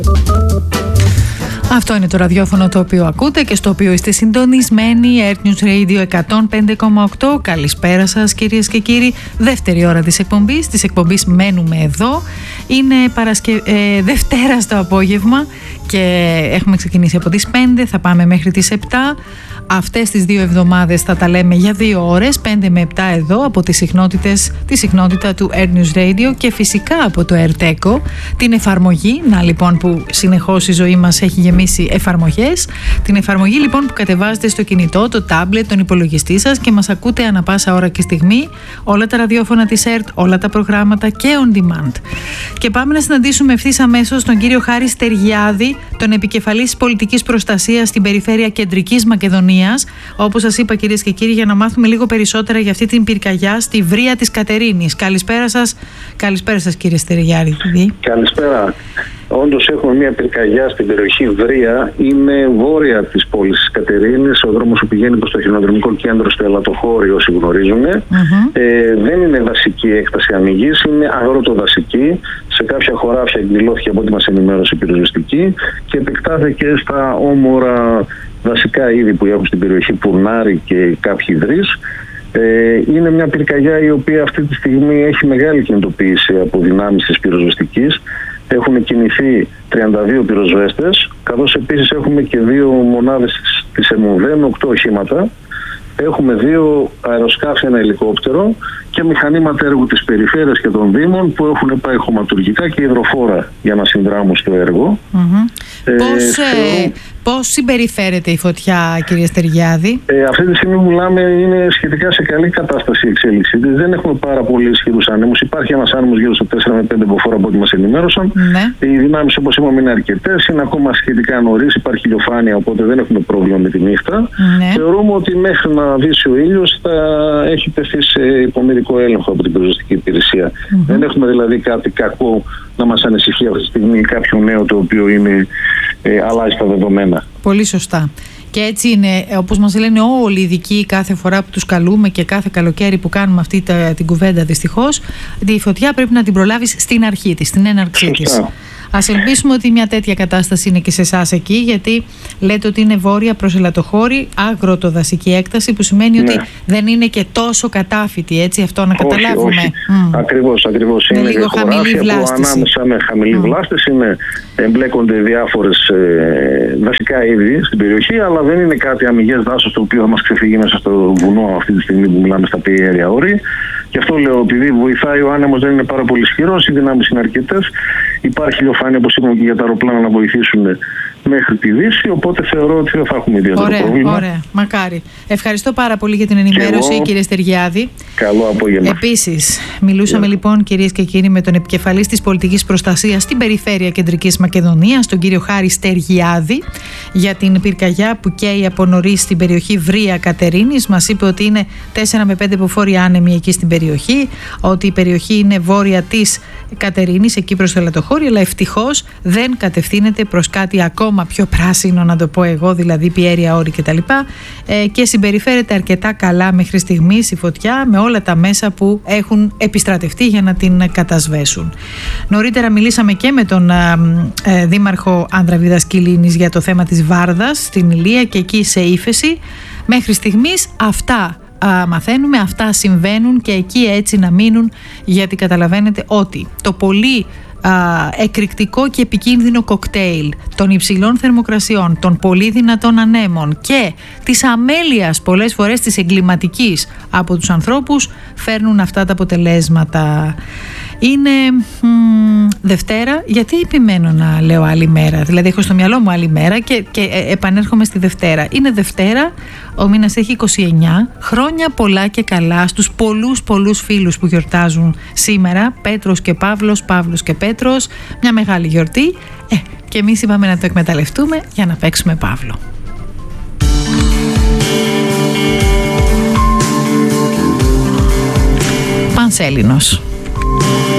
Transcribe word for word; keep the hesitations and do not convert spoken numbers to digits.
Αυτό είναι το ραδιόφωνο το οποίο ακούτε και στο οποίο είστε συντονισμένοι. Earth News Radio εκατόν πέντε κόμμα οκτώ. Καλησπέρα σας κυρίες και κύριοι. Δεύτερη ώρα της εκπομπής. Της εκπομπής μένουμε εδώ. Είναι παρασκε... ε, Δευτέρα στο απόγευμα και έχουμε ξεκινήσει από τις πέντε. Θα πάμε μέχρι τις επτά. Αυτές τις δύο εβδομάδες θα τα λέμε για δύο ώρες, πέντε με επτά εδώ από τις συχνότητες, τη συχνότητα του Earth News Radio και φυσικά από το AirTeco, την εφαρμογή, να λοιπόν που συνεχώς η ζωή μας έχει γεμίσει εφαρμογές, την εφαρμογή λοιπόν που κατεβάζετε στο κινητό, το tablet, τον υπολογιστή σας και μας ακούτε ανα πάσα ώρα και στιγμή, όλα τα ραδιόφωνα της Earth, όλα τα προγράμματα και on demand. Και πάμε να συναντήσουμε ευθύς αμέσως τον κύριο Χάρη Στεργιάδη, τον επικεφαλής της πολιτικής προστασίας στην περιφέρεια Κεντρικής Μακεδονίας. Όπως σας είπα κυρίες και κύριοι, για να μάθουμε λίγο περισσότερα για αυτή την πυρκαγιά στη Βρία της Κατερίνης. Καλησπέρα σας, καλησπέρα σας κύριε Στεργιάδη. Καλησπέρα. Όντως έχουμε μια πυρκαγιά στην περιοχή Βρία, είναι βόρεια της πόλης της Κατερίνης, ο δρόμος που πηγαίνει προς το χιονοδρομικό κέντρο στο Ελατοχώρι όσοι γνωρίζουν. Mm-hmm. Ε, δεν είναι δασική έκταση ανοιγής, είναι αγροτοδασική. Σε κάποια χωράφια εκδηλώθηκε από ό,τι μας ενημέρωσε η πυροσβεστική και επεκτάθηκε στα όμορα δασικά είδη που έχουν στην περιοχή, πουρνάρι και κάποιοι δρύς. Ε, είναι μια πυρκαγιά η οποία αυτή τη στιγμή έχει μεγάλη κινητοποίηση από δυνάμεις της πυροσβεστικής. Έχουν κινηθεί τριάντα δύο πυροσβέστες, καθώς επίσης έχουμε και δύο μονάδες της ΕΜΟΔΕΝ, οκτώ οχήματα. Έχουμε δύο αεροσκάφη, ένα ελικόπτερο και μηχανήματα έργου της περιφέρειας και των Δήμων που έχουν πάει χωματουργικά και υδροφόρα για να συνδράμουν στο έργο. Mm-hmm. Ε, πώς, θεωρώ... ε, πώς συμπεριφέρεται η φωτιά, κύριε Στεργιάδη? Ε, αυτή τη στιγμή μιλάμε, είναι σχετικά σε καλή κατάσταση η εξέλιξη. Δεν έχουμε πάρα πολύ ισχυρούς άνεμους. Υπάρχει ένας άνεμος γύρω στα τέσσερα με πέντε μποφόρ από ό,τι μας ενημέρωσαν. Ναι. Οι δυνάμεις, όπως είπαμε, είναι αρκετές. Είναι ακόμα σχετικά νωρίς. Υπάρχει ηλιοφάνεια, οπότε δεν έχουμε πρόβλημα με τη νύχτα. Ναι. Θεωρούμε ότι μέχρι να δύσει ο ήλιος θα έχει τεθεί σε υπομερικό έλεγχο από την πυροσβεστική υπηρεσία. Mm-hmm. Δεν έχουμε δηλαδή κάτι κακό να μας ανησυχεί αυτή τη στιγμή, κάποιο νέο το οποίο είναι, ε, αλλάζει τα δεδομένα. Πολύ σωστά. Και έτσι είναι, όπως μας λένε όλοι οι ειδικοί κάθε φορά που τους καλούμε και κάθε καλοκαίρι που κάνουμε αυτή τα, την κουβέντα δυστυχώς, η φωτιά πρέπει να την προλάβεις στην αρχή της, στην έναρξή της. Ας ελπίσουμε ότι μια τέτοια κατάσταση είναι και σε εσάς εκεί, γιατί λέτε ότι είναι βόρεια προς Ελατοχώρι, αγροτοδασική έκταση, που σημαίνει ναι. ότι δεν είναι και τόσο κατάφυτη, έτσι, αυτό να καταλάβουμε. Όχι, όχι. Mm. Ακριβώς, ακριβώς. Είναι, είναι λίγο χαμηλή βλάστηση. Ανάμεσα με χαμηλή mm. βλάστηση είναι, εμπλέκονται διάφορες ε, δασικά είδη στην περιοχή, αλλά δεν είναι κάτι αμυγές δάσος το οποίο θα μας ξεφύγει μέσα στο βουνό αυτή τη στιγμή που μιλάμε στα πιέρια όρη. Γι' αυτό λέω, επειδή βοηθάει ο άνεμος, δεν είναι πάρα πολύ ισχυρός, οι δυνάμεις είναι αρκετές. Υπάρχει ηλιοφάνεια, όπως είπαμε, και για τα αεροπλάνα να βοηθήσουν μέχρι τη Δύση. Οπότε θεωρώ ότι δεν θα έχουμε ιδιαίτερο ωραία, πρόβλημα. Ωραία, μακάρι. Ευχαριστώ πάρα πολύ για την ενημέρωση, εγώ, κύριε Στεργιάδη. Καλό απόγευμα. Επίσης, μιλούσαμε yeah. λοιπόν, κυρίες και κύριοι, με τον επικεφαλής της πολιτικής προστασίας στην περιφέρεια Κεντρικής Μακεδονίας, τον κύριο Χάρη Στεργιάδη, για την πυρκαγιά που καίει από νωρίς στην περιοχή Βρία Κατερίνης. Μας είπε ότι είναι τέσσερα με πέντε μποφόρ άνεμοι εκεί στην περιοχή, ότι η περιοχή είναι βόρεια της Κατερίνης, εκεί προς το Ελατοχώρι, αλλά ευτυχώς δεν κατευθύνεται προς κάτι ακόμα πιο πράσινο, να το πω εγώ, δηλαδή πιέρια όρη κτλ. Ε, και συμπεριφέρεται αρκετά καλά μέχρι στιγμής η φωτιά, με όλα τα μέσα που έχουν επιστρατευτεί για να την κατασβέσουν. Νωρίτερα μιλήσαμε και με τον ε, Δήμαρχο Ανδραβίδας Κιλίνης για το θέμα της Βάρδας στην Ηλία και εκεί σε ύφεση. Μέχρι στιγμής αυτά Α, μαθαίνουμε, αυτά συμβαίνουν και εκεί έτσι να μείνουν, γιατί καταλαβαίνετε ότι το πολύ α, εκρηκτικό και επικίνδυνο κοκτέιλ των υψηλών θερμοκρασιών, των πολύ δυνατών ανέμων και της αμέλειας πολλές φορές της εγκληματικής από τους ανθρώπους φέρνουν αυτά τα αποτελέσματα. Είναι μ, Δευτέρα, γιατί επιμένω να λέω άλλη μέρα, δηλαδή έχω στο μυαλό μου άλλη μέρα και, και ε, επανέρχομαι στη Δευτέρα. Είναι Δευτέρα, ο μήνας έχει είκοσι εννιά, χρόνια πολλά και καλά στους πολλούς πολλούς φίλους που γιορτάζουν σήμερα, Πέτρος και Παύλος, Παύλος και Πέτρος, μια μεγάλη γιορτή ε, και εμείς είπαμε να το εκμεταλλευτούμε για να παίξουμε Παύλο. Πανσέλινος.